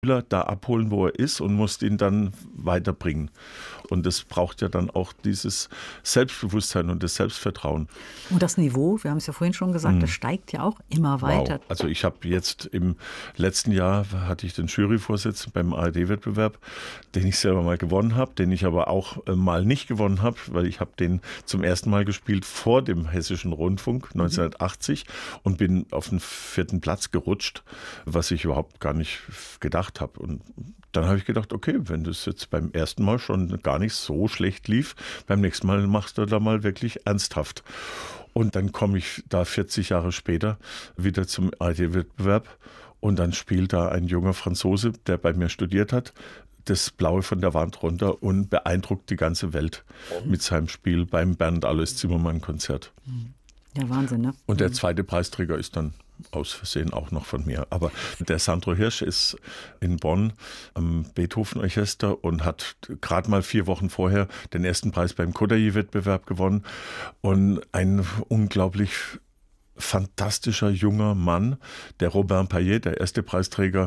Schüler da abholen, wo er ist und musst ihn dann weiterbringen. Und das braucht ja dann auch dieses Selbstbewusstsein und das Selbstvertrauen. Und das Niveau, wir haben es ja vorhin schon gesagt, das steigt ja auch immer weiter. Wow. Also ich habe jetzt im letzten Jahr hatte ich den Juryvorsitz beim ARD-Wettbewerb, den ich selber mal gewonnen habe, den ich aber auch mal nicht gewonnen habe, weil ich habe den zum ersten Mal gespielt vor dem Hessischen Rundfunk 1980 und bin auf den 4. Platz gerutscht, was ich überhaupt gar nicht gedacht habe. Und dann habe ich gedacht, okay, wenn das jetzt beim ersten Mal schon gar nicht so schlecht lief, beim nächsten Mal machst du da mal wirklich ernsthaft. Und dann komme ich da 40 Jahre später wieder zum ARD-Wettbewerb und dann spielt da ein junger Franzose, der bei mir studiert hat, das Blaue von der Wand runter und beeindruckt die ganze Welt mit seinem Spiel beim Bernd Alois Zimmermann-Konzert. Ja, Wahnsinn, ne? Und der zweite Preisträger ist dann aus Versehen auch noch von mir. Aber der Sandro Hirsch ist in Bonn am Beethoven-Orchester und hat gerade mal 4 Wochen vorher den ersten Preis beim Kodaly-Wettbewerb gewonnen. Und ein unglaublich fantastischer junger Mann, der Robin Payet, der erste Preisträger,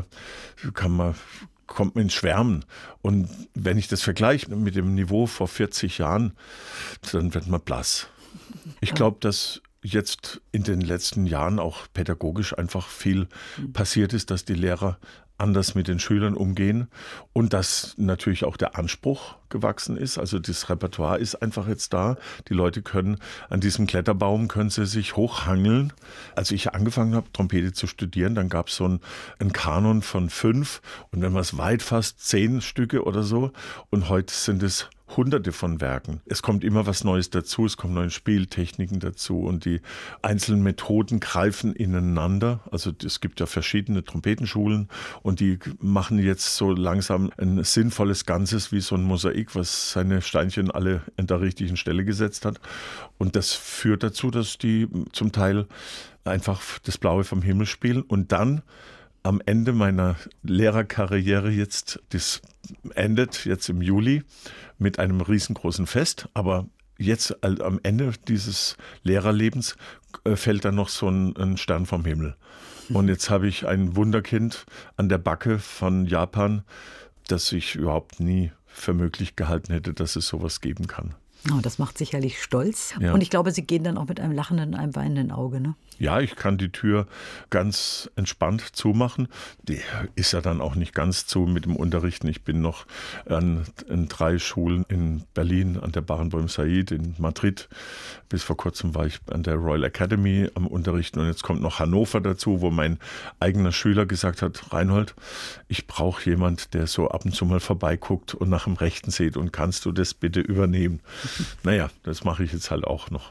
kommt mir ins Schwärmen. Und wenn ich das vergleiche mit dem Niveau vor 40 Jahren, dann wird man blass. Ich glaube, dass jetzt in den letzten Jahren auch pädagogisch einfach viel passiert ist, dass die Lehrer anders mit den Schülern umgehen und dass natürlich auch der Anspruch gewachsen ist. Also das Repertoire ist einfach jetzt da. Die Leute können an diesem Kletterbaum können sie sich hochhangeln. Als ich angefangen habe, Trompete zu studieren, dann gab es so einen Kanon von 5 und wenn man es weit fasst, 10 Stücke oder so. Und heute sind es Hunderte von Werken. Es kommt immer was Neues dazu, es kommen neue Spieltechniken dazu und die einzelnen Methoden greifen ineinander. Also es gibt ja verschiedene Trompetenschulen und die machen jetzt so langsam ein sinnvolles Ganzes wie so ein Mosaik, was seine Steinchen alle an der richtigen Stelle gesetzt hat. Und das führt dazu, dass die zum Teil einfach das Blaue vom Himmel spielen und dann am Ende meiner Lehrerkarriere das endet jetzt im Juli mit einem riesengroßen Fest, aber jetzt am Ende dieses Lehrerlebens fällt dann noch so ein Stern vom Himmel. Und jetzt habe ich ein Wunderkind an der Backe von Japan, das ich überhaupt nie für möglich gehalten hätte, dass es sowas geben kann. Oh, das macht sicherlich stolz. Ja. Und ich glaube, Sie gehen dann auch mit einem lachenden, einem weinenden Auge, ne? Ja, ich kann die Tür ganz entspannt zumachen. Die ist ja dann auch nicht ganz zu mit dem Unterrichten. Ich bin noch an 3 Schulen in Berlin, an der Barenboim Said, in Madrid. Bis vor kurzem war ich an der Royal Academy am Unterrichten. Und jetzt kommt noch Hannover dazu, wo mein eigener Schüler gesagt hat, Reinhold, ich brauche jemand, der so ab und zu mal vorbeiguckt und nach dem Rechten sieht. Und kannst du das bitte übernehmen? Naja, das mache ich jetzt halt auch noch.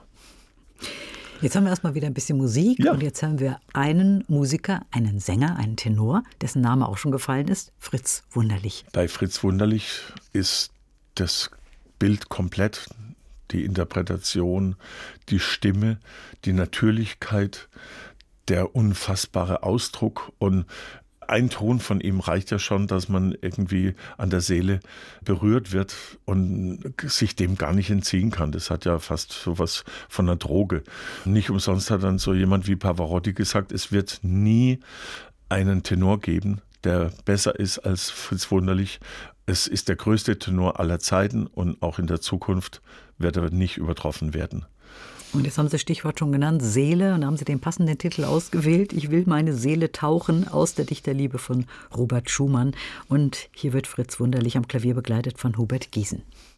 Jetzt haben wir erstmal wieder ein bisschen Musik und jetzt haben wir einen Musiker, einen Sänger, einen Tenor, dessen Name auch schon gefallen ist, Fritz Wunderlich. Bei Fritz Wunderlich ist das Bild komplett, die Interpretation, die Stimme, die Natürlichkeit, der unfassbare Ausdruck und ein Ton von ihm reicht ja schon, dass man irgendwie an der Seele berührt wird und sich dem gar nicht entziehen kann. Das hat ja fast sowas von einer Droge. Nicht umsonst hat dann so jemand wie Pavarotti gesagt, es wird nie einen Tenor geben, der besser ist als Fritz Wunderlich. Es ist der größte Tenor aller Zeiten und auch in der Zukunft wird er nicht übertroffen werden. Und jetzt haben Sie das Stichwort schon genannt, Seele, und da haben Sie den passenden Titel ausgewählt. Ich will meine Seele tauchen aus der Dichterliebe von Robert Schumann. Und hier wird Fritz Wunderlich am Klavier begleitet von Hubert Giesen.